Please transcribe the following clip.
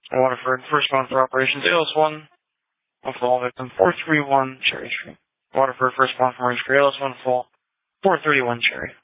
Waterford, first one for operations ALS-1, one fall, victim 431 Cherry Street. Waterford, first one for Orange Tree, ALS-1 fall, 431 Cherry.